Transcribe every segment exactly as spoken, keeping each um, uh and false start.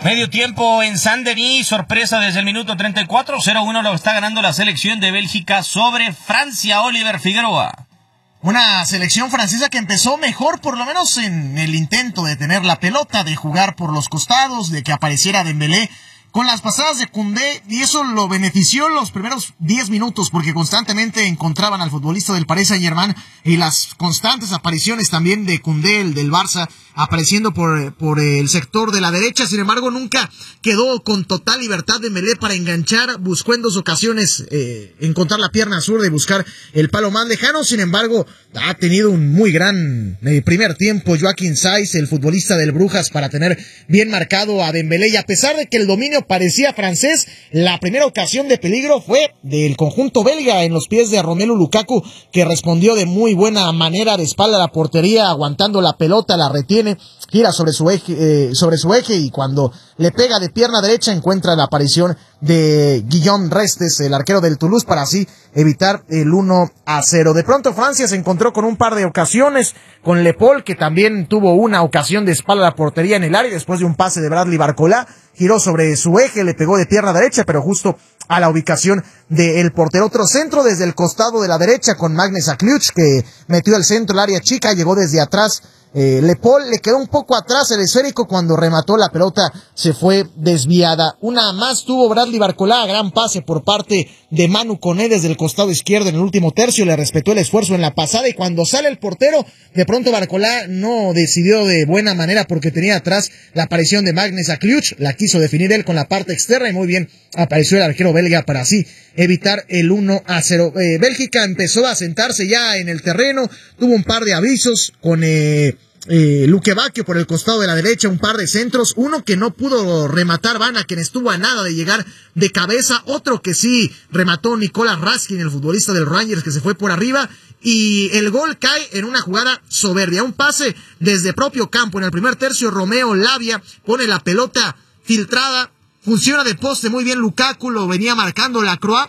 Medio tiempo en Saint-Denis, sorpresa desde el minuto treinta y cuatro, cero uno lo está ganando la selección de Bélgica sobre Francia. Oliver Figueroa. Una selección francesa que empezó mejor, por lo menos en el intento de tener la pelota, de jugar por los costados, de que apareciera Dembélé con las pasadas de Koundé, y eso lo benefició los primeros diez minutos, porque constantemente encontraban al futbolista del Paris Saint-Germain, y las constantes apariciones también de Koundé, el del Barça, apareciendo por, por el sector de la derecha. Sin embargo, nunca quedó con total libertad de Dembélé para enganchar. Buscó en dos ocasiones eh, encontrar la pierna zurda y buscar el palo más lejano. Sin embargo, ha tenido un muy gran eh, primer tiempo Joachim Saiz, el futbolista del Brujas, para tener bien marcado a Dembélé. Y a pesar de que el dominio parecía francés, la primera ocasión de peligro fue del conjunto belga en los pies de Romelu Lukaku, que respondió de muy buena manera de espalda a la portería, aguantando la pelota, la retiene, gira sobre su eje, eh, sobre su eje y cuando le pega de pierna derecha encuentra la aparición de Guillaume Restes, el arquero del Toulouse, para así evitar el uno a cero. De pronto Francia se encontró con un par de ocasiones, con Le Paul, que también tuvo una ocasión de espalda a la portería en el área después de un pase de Bradley Barcola, giró sobre su eje, le pegó de pierna derecha, pero justo a la ubicación del portero. Otro centro desde el costado de la derecha con Magnus Akliuch, que metió el centro al área chica, llegó desde atrás. Eh, Le Paul le quedó un poco atrás el esférico, cuando remató la pelota se fue desviada. Una más tuvo Bradley Barcola, gran pase por parte de Manu Koné desde el costado izquierdo en el último tercio, le respetó el esfuerzo en la pasada, y cuando sale el portero, de pronto Barcola no decidió de buena manera porque tenía atrás la aparición de Magnus Akliuch, la quiso definir él con la parte externa y muy bien apareció el arquero belga para así evitar el uno a cero. Eh, Bélgica empezó a sentarse ya en el terreno, tuvo un par de avisos con eh, Eh, Luque Bacchio por el costado de la derecha, un par de centros, uno que no pudo rematar Van Aken, estuvo a nada de llegar de cabeza, otro que sí remató Nicolas Raskin, el futbolista del Rangers, que se fue por arriba, y el gol cae en una jugada soberbia, un pase desde propio campo. En el primer tercio Romeo Lavia pone la pelota filtrada, funciona de poste muy bien Lukaku, lo venía marcando Lacroix,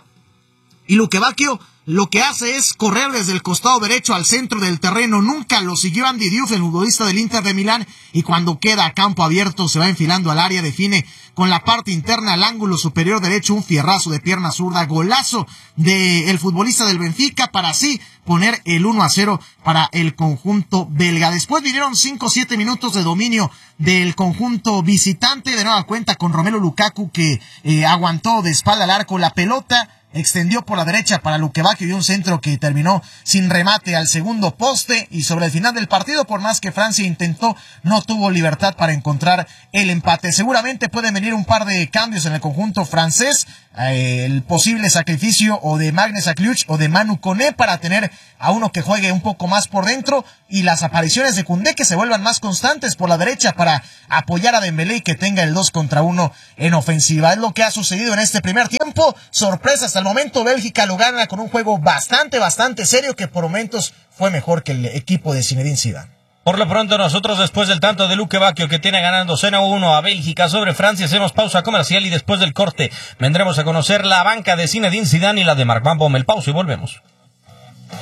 y Luque Bacchio lo que hace es correr desde el costado derecho al centro del terreno. Nunca lo siguió Andy Diouf, el futbolista del Inter de Milán, y cuando queda a campo abierto se va enfilando al área, define con la parte interna al ángulo superior derecho, un fierrazo de pierna zurda, golazo del futbolista del Benfica para así poner el uno a cero para el conjunto belga. Después vinieron cinco o siete minutos de dominio del conjunto visitante, de nueva cuenta con Romelu Lukaku, que eh, aguantó de espalda al arco la pelota, extendió por la derecha para Luque Bacchio y un centro que terminó sin remate al segundo poste. Y sobre el final del partido, por más que Francia intentó, no tuvo libertad para encontrar el empate. Seguramente pueden venir un par de cambios en el conjunto francés, eh, el posible sacrificio o de Magnus Akliuch o de Manu Koné para tener a uno que juegue un poco más por dentro, y las apariciones de Koundé que se vuelvan más constantes por la derecha para apoyar a Dembélé y que tenga el dos contra uno en ofensiva. Es lo que ha sucedido en este primer tiempo. Sorpresa hasta el momento, Bélgica lo gana con un juego bastante, bastante serio, que por momentos fue mejor que el equipo de Zinedine Zidane. Por lo pronto, nosotros, después del tanto de Luque Bacchio, que tiene ganando cero a uno a Bélgica sobre Francia, hacemos pausa comercial y después del corte vendremos a conocer la banca de Zinedine Zidane y la de Marc Van Bommel. Pausa y volvemos.